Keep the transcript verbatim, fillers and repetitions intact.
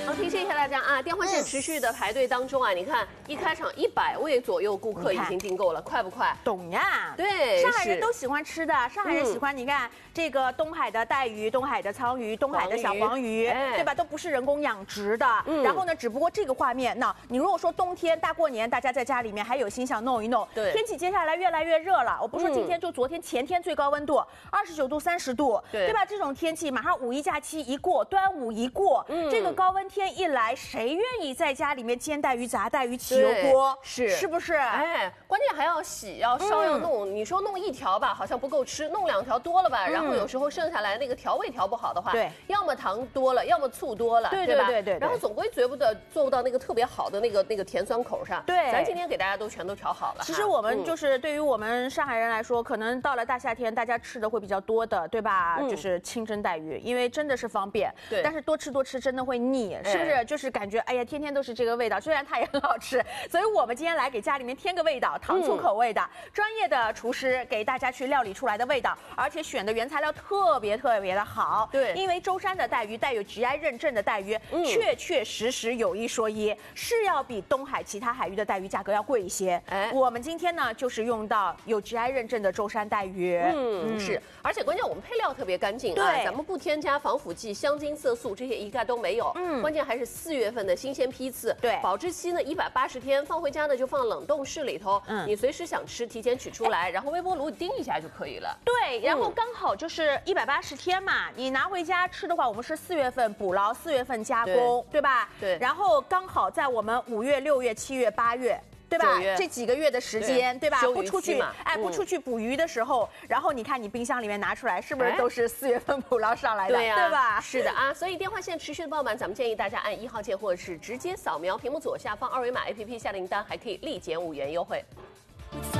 好，提醒一下大家啊，电话线持续的排队当中啊，你看一开场一百位左右顾客已经订购了，快不快？ 懂呀， 对， 上海人都喜欢吃的，上海人喜欢、嗯、你看这个东海的带鱼、东海的鲳鱼、东海的小黄鱼，哎、对吧？都不是人工养殖的。嗯、然后呢，只不过这个画面，那你如果说冬天大过年，大家在家里面还有心想弄一弄， 对， 天气接下来越来越热了。我不说今天，就昨天、前天最高温度二十九度、三十度，对，对吧？这种天气，马上五一假期一过，端午一过，嗯、这个高温天一来，谁愿意在家里面煎带鱼、炸带鱼、起油锅？ 是， 是不是？ 哎，关键还要洗，要烧，要弄。嗯、你说弄一条吧，好像不够吃；弄两条多了吧，嗯、然后有时候剩下来那个调味调不好的话，对，要么糖多了，要么醋多了， 对对吧？ 对对对。 然后总归觉不得做不到那个特别好的那个那个甜酸口上。 对， 咱今天给大家都全都调好了。 其实我们就是对于我们上海人来说，可能到了大夏天，大家吃的会比较多的，对吧？嗯、就是清蒸带鱼，因为真的是方便。对。但是多吃多吃真的会腻，是不是？就是感觉哎呀，天天都是这个味道，虽然它也很好吃，所以我们今天来给家里面添个味道，糖醋口味的，嗯、专业的厨师给大家去料理出来的味道，而且选的原材料特别特别的好。对，因为舟山的带鱼带有 G I 认证的带鱼，嗯、确确实实有一说一，是要比东海其他海域的带鱼价格要贵一些。哎，我们今天呢就是用到有 G I 认证的舟山带鱼。 嗯，嗯是，而且关键我们配料特别干净啊，咱们不添加防腐剂、香精、色素这些一概都没有。嗯，关键还是四月份的新鲜批次。对，保质期呢一百八十天，放回家呢就放冷冻室里头。嗯，你随时想吃，提前取出来，然后微波炉叮一下就可以了。对，然后刚好就是一百八十天嘛，你拿回家吃的话，我们是四月份捕捞，四月份加工， 对, 对吧？对。然后刚好在我们五月、六月、七月、八月。对吧？这几个月的时间， 对, 对吧？不出去，哎，不出去捕鱼的时候，嗯、然后你看你冰箱里面拿出来，是不是都是四月份捕捞上来的？对呀、啊，对吧？是的啊，所以电话线持续的爆满，咱们建议大家按一号键，或者是直接扫描屏幕左下方二维码 A P P 下订单，还可以立减五元优惠。